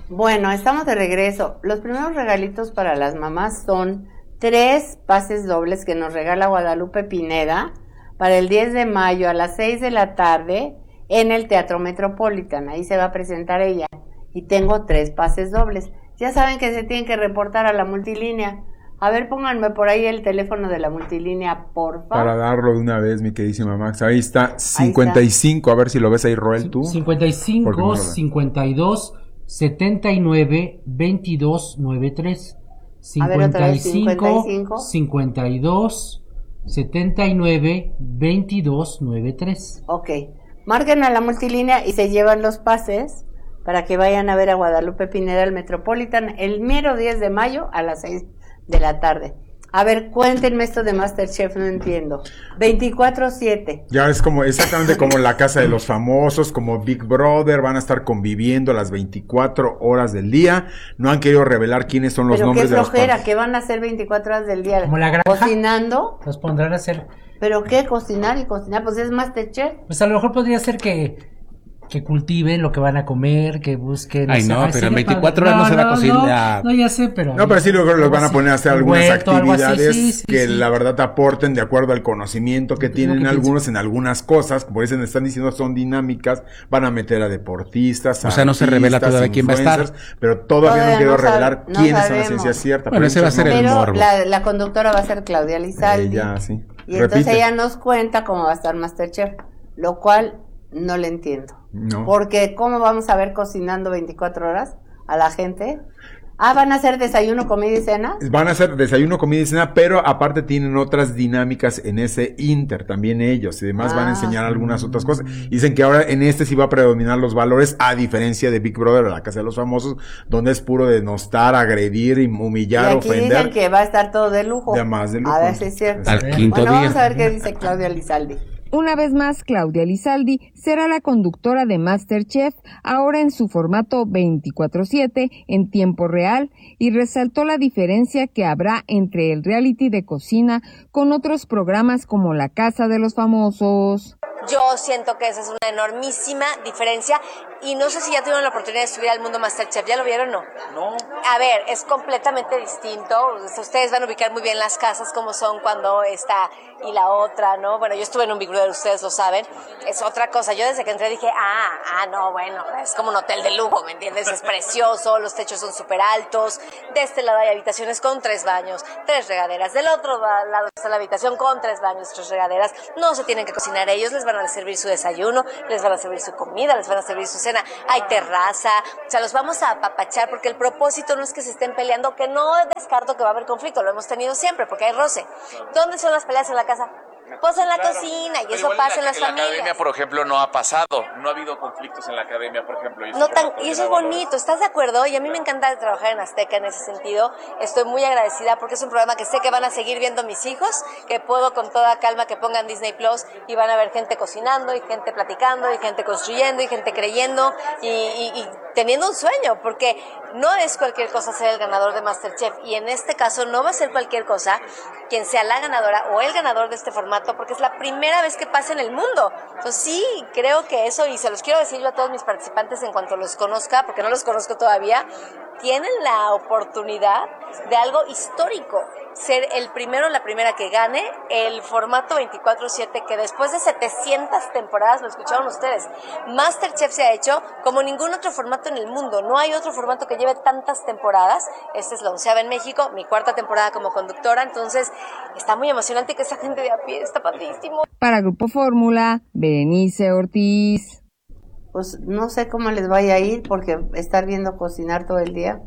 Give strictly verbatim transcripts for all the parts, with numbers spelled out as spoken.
Bueno, estamos de regreso. Los primeros regalitos para las mamás son tres pases dobles que nos regala Guadalupe Pineda para el diez de mayo a las seis de la tarde en el Teatro Metropolitan. Ahí se va a presentar ella. Y tengo tres pases dobles. Ya saben que se tienen que reportar a la multilínea. A ver, pónganme por ahí el teléfono de la multilínea, por favor. Para darlo de una vez, mi queridísima Max. Ahí está, cincuenta y cinco, a ver si lo ves ahí, Roel, tú. cincuenta y cinco, cincuenta y dos, setenta y nueve, veintidós, noventa y tres. cincuenta y cinco, cincuenta y dos, setenta y nueve, veintidós, noventa y tres. Ok, marquen a la multilínea y se llevan los pases para que vayan a ver a Guadalupe Pineda al Metropolitan el mero diez de mayo a las seis de la tarde. A ver, cuéntenme esto de MasterChef, no entiendo. veinticuatro siete. Ya es como, exactamente como la casa de los famosos, como Big Brother, van a estar conviviendo las veinticuatro horas del día. No han querido revelar quiénes son los Pero nombres de los flojera, ¿qué flojera? ¿Que van a hacer veinticuatro horas del día? Como la granja. ¿Cocinando? Los pondrán a hacer. ¿Pero qué? ¿Cocinar y cocinar? Pues es MasterChef. Pues a lo mejor podría ser que... que cultiven lo que van a comer, que busquen... Ay, no, pero en veinticuatro horas no, no se va a cocinar. No, no, ya sé, pero... No, pero sí luego los van a poner a hacer algunas huerto, actividades sí, sí, que sí. la verdad aporten de acuerdo al conocimiento que tienen que algunos pienso. en algunas cosas, como dicen, están diciendo son dinámicas, van a meter a deportistas, a o sea, no se revela todavía quién va a estar. Pero todavía, todavía no quiero revelar no quiénes sabemos. son la ciencia cierta. Bueno, ese va a ser el pero morbo. La, la conductora va a ser Claudia Lizaldi. Ella, sí. Y Repite. entonces ella nos cuenta cómo va a estar MasterChef, lo cual no le entiendo. No. Porque ¿cómo vamos a ver cocinando veinticuatro horas a la gente? Ah, ¿van a hacer desayuno, comida y cena? Van a hacer desayuno, comida y cena, pero aparte tienen otras dinámicas en ese Inter, también ellos, y además ah. van a enseñar algunas otras cosas. Dicen que ahora en este sí va a predominar los valores, a diferencia de Big Brother, la casa de los famosos, donde es puro denostar, agredir, humillar, y aquí ofender. Dicen que va a estar todo de lujo. De más de lujo. A ver si es cierto. Al quinto bueno, día. vamos a ver qué dice Claudia Lizaldi. Una vez más, Claudia Lizaldi será la conductora de MasterChef, ahora en su formato veinticuatro siete, en tiempo real, y resaltó la diferencia que habrá entre el reality de cocina con otros programas como La Casa de los Famosos. Yo siento que esa es una enormísima diferencia y no sé si ya tuvieron la oportunidad de subir al mundo MasterChef, ¿ya lo vieron o no? No. A ver, es completamente distinto, ustedes van a ubicar muy bien las casas como son cuando esta y la otra, ¿no? Bueno, yo estuve en un Big Brother, ustedes lo saben, es otra cosa, yo desde que entré dije, ah, ah, no, bueno, es como un hotel de lujo, ¿me entiendes? Es precioso, los techos son súper altos, de este lado hay habitaciones con tres baños, tres regaderas, del otro lado está la habitación con tres baños, tres regaderas, no se tienen que cocinar ellos, les van a servir su desayuno, les van a servir su comida, les van a servir su cena, hay terraza, o sea, los vamos a apapachar porque el propósito no es que se estén peleando, que no descarto que va a haber conflicto, lo hemos tenido siempre porque hay roce. ¿Dónde son las peleas en la casa? Pues en la claro. cocina, y pero eso pasa en, la, en las en familias. En la academia, por ejemplo, no ha pasado. No ha habido conflictos en la academia, por ejemplo. No tan, y eso es bonito, ¿estás de acuerdo? Y a mí me encanta trabajar en Azteca en ese sentido. Estoy muy agradecida porque es un programa que sé que van a seguir viendo mis hijos, que puedo con toda calma que pongan Disney Plus y van a ver gente cocinando y gente platicando y gente construyendo y gente creyendo y, y, y teniendo un sueño, porque no es cualquier cosa ser el ganador de MasterChef y en este caso no va a ser cualquier cosa quien sea la ganadora o el ganador de este formato, porque es la primera vez que pasa en el mundo. Entonces sí, creo que eso, y se los quiero decir yo a todos mis participantes en cuanto los conozca, porque no los conozco todavía, tienen la oportunidad de algo histórico, ser el primero o la primera que gane el formato veinticuatro siete, que después de setecientas temporadas, lo escucharon ustedes, MasterChef se ha hecho como ningún otro formato en el mundo, no hay otro formato que lleve tantas temporadas, esta es la onceava en México, mi cuarta temporada como conductora, entonces está muy emocionante que esa gente de a pie, está padrísimo. Para Grupo Fórmula, Berenice Ortiz. Pues no sé cómo les vaya a ir, porque estar viendo cocinar todo el día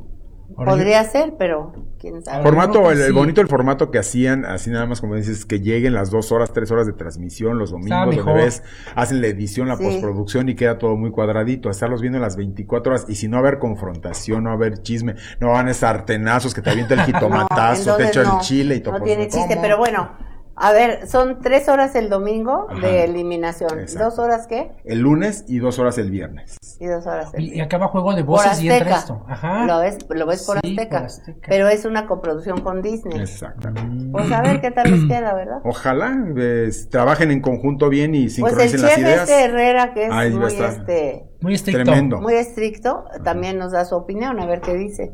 podría ser, pero quién sabe. Formato, el, el bonito el formato que hacían, así nada más como dices, que lleguen las dos horas, tres horas de transmisión los domingos, donde ves, hacen la edición, la sí. postproducción y queda todo muy cuadradito. Estarlos viendo las veinticuatro horas y si no haber confrontación, no haber chisme, no van a sartenazos que te avienta el jitomatazo, no, te echa no, el chile y todo. No tiene chiste, ¿cómo? Pero bueno. A ver, son tres horas el domingo Ajá, de eliminación. Exacto. ¿Dos horas qué? El lunes y dos horas el viernes. Y dos horas el viernes. Y acaba juego de voces y entra esto. Ajá. Lo ves, lo ves por, sí, Azteca, por Azteca. Pero es una coproducción con Disney. Exactamente. Pues a ver qué tal les queda, ¿verdad? Ojalá eh, trabajen en conjunto bien y sincronicen pues las ideas. Pues el chef este Herrera, que es Ahí muy este... Muy estricto. Tremendo. Muy estricto. También nos da su opinión, a ver qué dice.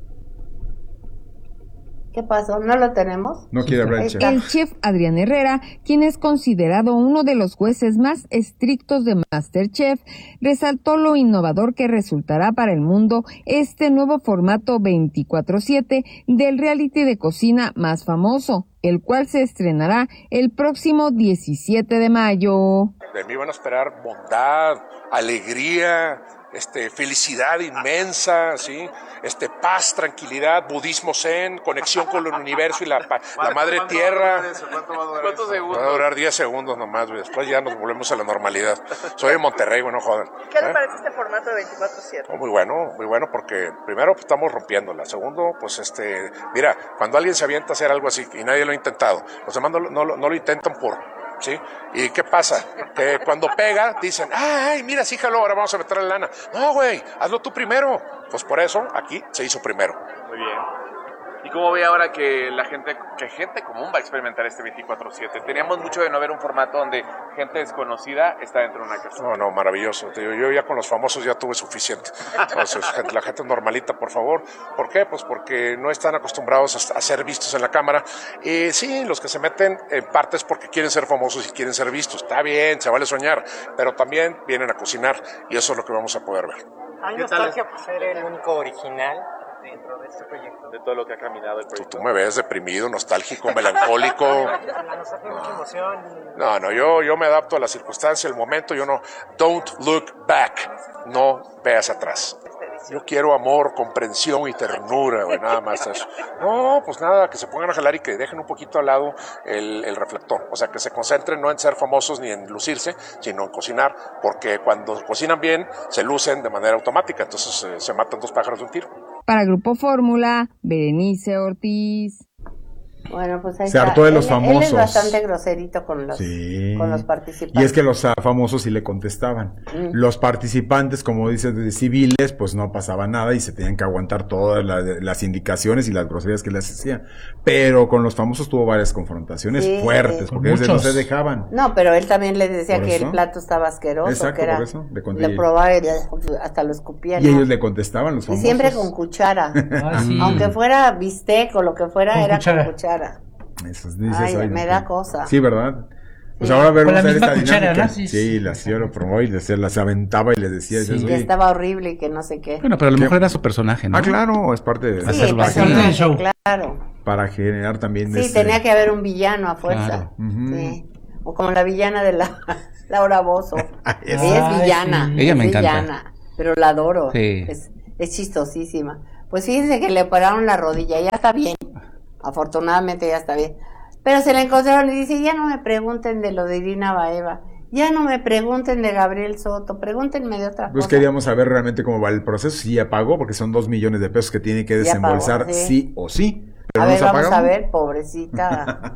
¿Qué pasó? ¿No lo tenemos? No quiere hablar el chef. El chef Adrián Herrera, quien es considerado uno de los jueces más estrictos de MasterChef, resaltó lo innovador que resultará para el mundo este nuevo formato veinticuatro siete del reality de cocina más famoso, el cual se estrenará el próximo diecisiete de mayo. De mí van a esperar bondad, alegría, este, felicidad inmensa, ¿sí? Este, paz, tranquilidad, budismo zen, conexión con el universo y la, la madre tierra. ¿Cuánto va a durar? ¿Cuántos segundos? Va a durar diez segundos nomás, güey. Después ya nos volvemos a la normalidad. Soy de Monterrey, bueno, jodan. ¿Qué le ¿Eh? parece este formato de veinticuatro siete? Oh, muy bueno, muy bueno, porque primero pues, estamos rompiéndola. Segundo, pues este, mira, cuando alguien se avienta a hacer algo así y nadie lo ha intentado, los demás no, no, no lo intentan por... ¿sí? ¿Y qué pasa? Que cuando pega, dicen, ay, mira, sí, jaló, ahora vamos a meterle lana. No, güey, hazlo tú primero. Pues por eso, aquí se hizo primero. Muy bien. ¿Y cómo ve ahora que la gente, que gente común va a experimentar este veinticuatro siete? Teníamos mucho de no ver un formato donde gente desconocida está dentro de una casa. No, no, maravilloso. Te digo, yo ya con los famosos ya tuve suficiente. Entonces, gente, la gente normalita, por favor. ¿Por qué? Pues porque no están acostumbrados a, a ser vistos en la cámara. Y sí, los que se meten en parte es porque quieren ser famosos y quieren ser vistos. Está bien, se vale soñar, pero también vienen a cocinar y eso es lo que vamos a poder ver. ¿Hay nostalgia por ser el único original dentro de este proyecto? De todo lo que ha caminado el Tú, proyecto. tú me ves deprimido, nostálgico, melancólico. La nostalgia, mucha emoción. No, no, yo, yo me adapto a la circunstancia, el momento, yo no, don't look back, no veas atrás. Yo quiero amor, comprensión y ternura, güey, nada más eso. No, pues nada, que se pongan a jalar y que dejen un poquito al lado el, el reflector. O sea, que se concentren no en ser famosos ni en lucirse, sino en cocinar, porque cuando cocinan bien, se lucen de manera automática, entonces eh, se matan dos pájaros de un tiro. Para Grupo Fórmula, Berenice Ortiz. Bueno, pues ahí Se está. hartó de los él, famosos. Él es bastante groserito con los, Sí. con los participantes. Y es que los uh, famosos sí le contestaban. Mm. Los participantes, como dices, de civiles, pues no pasaba nada y se tenían que aguantar todas la, las indicaciones y las groserías que les hacían. Pero con los famosos tuvo varias confrontaciones Sí. fuertes, Con porque ellos no muchos. se dejaban. No, pero él también les decía ¿Por que eso? el plato estaba asqueroso, Exacto, que era, por eso, le conté- lo probaba y le- hasta lo escupía. Y ¿no? ellos le contestaban, los Y famosos. siempre con cuchara. Ah, sí. Aunque fuera bistec o lo que fuera, Con era cuchara. con cuchara. Eso, dices, Ay, "Ay, me no, da qué-". cosa. Sí, ¿verdad? Pues Sí. ahora ver Con la vamos a ver misma esta cuchara, dinámica. ¿no? Sí, Sí, sí, la sí. señora lo promovió y les, las aventaba y les decía. Sí. eso, Que y- estaba horrible y que no sé qué. Bueno, pero a lo ¿Qué? mejor era su personaje, ¿no? Ah, claro, es parte de... Sí, hacerlo así. personaje, Parte del show. claro. Para generar también... Sí, ese- tenía que haber un villano a fuerza. Claro. Ujú. Sí. O como la villana de la Laura Bozzo. Ay, Ella Ay, es villana. sí. Ella es me encanta. villana, pero la adoro. Sí. Es, es chistosísima. Pues fíjense que le operaron la rodilla, ya está bien. Afortunadamente ya está bien. Pero se la encontraron y dice, ya no me pregunten de lo de Irina Baeva. Ya no me pregunten de Gabriel Soto, pregúntenme de otra Pues cosa. queríamos saber realmente cómo va el proceso, si ya pagó, porque son dos millones de pesos que tiene que Ya desembolsar pagó, sí. sí o sí. Pero A no ver, se ha vamos pagado. a ver, pobrecita.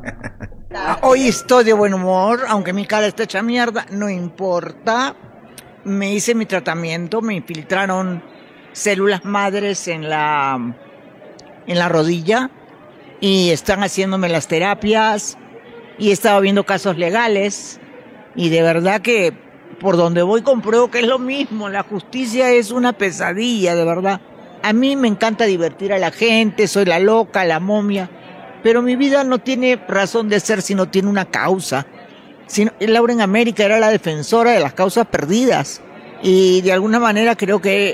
Hoy estoy de buen humor, aunque mi cara esté hecha mierda, no importa. Me hice mi tratamiento, me infiltraron células madres en la, en la rodilla y están haciéndome las terapias y he estado viendo casos legales y de verdad que por donde voy compruebo que es lo mismo, la justicia es una pesadilla, de verdad. A mí me encanta divertir a la gente, soy la loca, la momia, pero mi vida no tiene razón de ser si no tiene una causa. Si, Laura en América era la defensora de las causas perdidas y de alguna manera creo que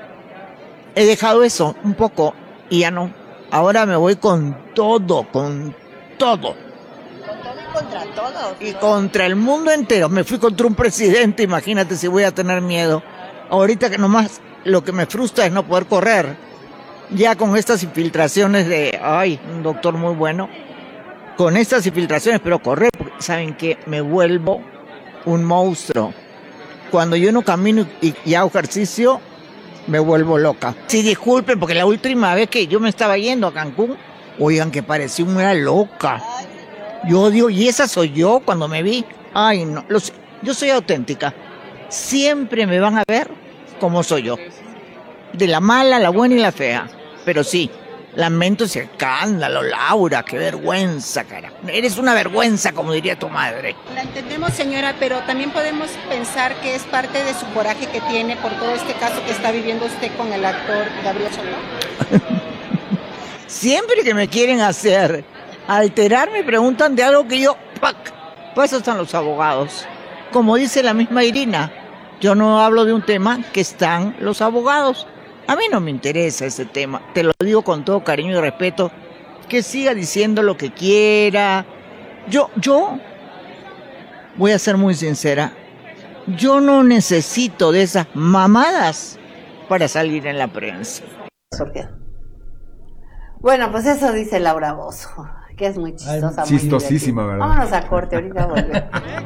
he dejado eso un poco y ya no. Ahora me voy con todo, con todo. Contra todo. Y contra el mundo entero. Me fui contra un presidente, imagínate si voy a tener miedo. Ahorita que nomás lo que me frustra es no poder correr. Ya con estas infiltraciones de, ay, un doctor muy bueno. Con estas infiltraciones, pero correr, porque saben que me vuelvo un monstruo. Cuando yo no camino y, y hago ejercicio, me vuelvo loca. Sí, disculpen, porque la última vez que yo me estaba yendo a Cancún, oigan que parecía una loca. Yo digo, ¿y esa soy yo cuando me vi? Ay, no, los, yo soy auténtica. Siempre me van a ver como soy yo. De la mala, la buena y la fea. Pero sí, Lamento ese escándalo, Laura, qué vergüenza, cara. Eres una vergüenza, como diría tu madre. La entendemos, señora, pero también podemos pensar que es parte de su coraje que tiene por todo este caso que está viviendo usted con el actor Gabriel Soto. Siempre que me quieren hacer alterar, me preguntan de algo que yo... ¡pac! Por eso están los abogados. Como dice la misma Irina, yo no hablo de un tema que están los abogados. A mí no me interesa ese tema, te lo digo con todo cariño y respeto, que siga diciendo lo que quiera. Yo, yo, voy a ser muy sincera, yo no necesito de esas mamadas para salir en la prensa. ¿Por qué? Bueno, pues eso dice Laura Bozzo, que es muy chistosa. Chistosísima, muy ¿verdad? Vámonos a corte, ahorita volvemos.